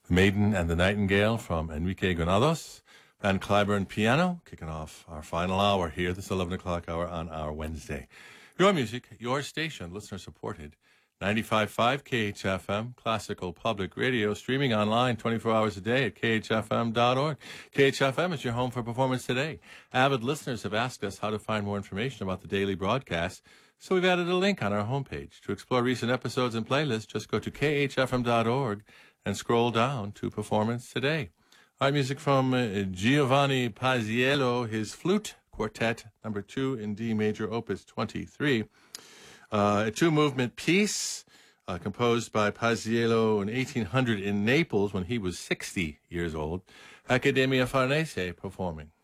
The Maiden and the Nightingale from Enrique Granados. Van Cliburn piano, kicking off our final hour here, this 11 o'clock hour on our Wednesday. Your music, your station, listener-supported. 95.5 KHFM, classical public radio, streaming online 24 hours a day at khfm.org. KHFM is your home for Performance Today. Avid listeners have asked us how to find more information about the daily broadcast, so we've added a link on our homepage. To explore recent episodes and playlists, just go to khfm.org and scroll down to Performance Today. Our music from Giovanni Paisiello, his flute quartet, number 2 in D major, opus 23. A two-movement piece composed by Paisiello in 1800 in Naples when he was 60 years old. Accademia Farnese performing.